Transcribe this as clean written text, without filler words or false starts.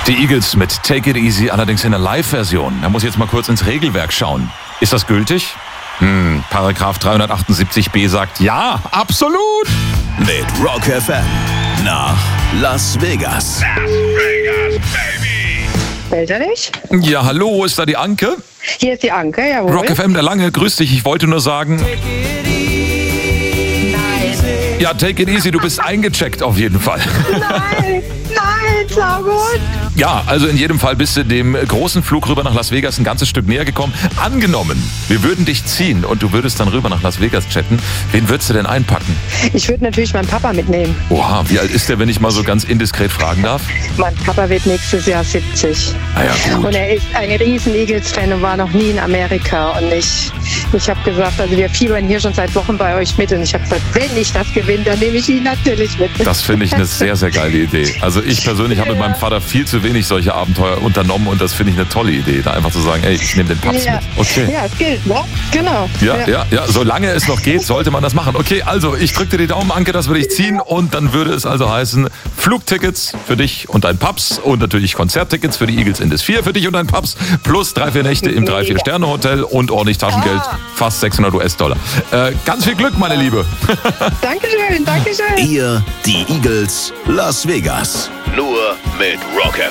Die Eagles mit Take It Easy, allerdings in der Live-Version. Da muss ich jetzt mal kurz ins Regelwerk schauen. Ist das gültig? Paragraph 378b sagt ja, absolut. Mit Rock FM nach Las Vegas. Las Vegas, baby. Meldet er dich? Ja, hallo, ist da die Anke? Hier ist die Anke, jawohl. Rock FM, der Lange, grüß dich. Ich wollte nur sagen, Nein. ja, take it easy, du bist eingecheckt auf jeden Fall. Nein, so gut. Ja, also in jedem Fall bist du dem großen Flug rüber nach Las Vegas ein ganzes Stück näher gekommen. Angenommen, wir würden dich ziehen und du würdest dann rüber nach Las Vegas chatten. Wen würdest du denn einpacken? Ich würde natürlich meinen Papa mitnehmen. Oha, wie alt ist der, wenn ich mal so ganz indiskret fragen darf? Mein Papa wird nächstes Jahr 70. Ah ja, gut. Und er ist ein riesen Eagles-Fan und war noch nie in Amerika. Und ich habe gesagt, also wir fiebern hier schon seit Wochen bei euch mit. Und ich habe gesagt, wenn ich das gewinne, dann nehme ich ihn natürlich mit. Das finde ich eine sehr, sehr geile Idee. Also ich persönlich habe mit meinem Vater viel zu wenig solche Abenteuer unternommen und das finde ich eine tolle Idee, da einfach zu sagen, ey, ich nehme den Paps mit. Okay. Ja, es gilt, ne? Genau. Ja, solange es noch geht, sollte man das machen. Okay, also ich drücke dir die Daumen, Anke, das würde ich ziehen und dann würde es also heißen, Flugtickets für dich und dein Paps und natürlich Konzerttickets für die Eagles in das 4 für dich und dein Paps plus 3-4 Nächte im 3-4-Sterne-Hotel und ordentlich Taschengeld, fast $600. Ganz viel Glück, meine Liebe. Dankeschön. Ihr, die Eagles, Las Vegas. Nur mit Rock FM.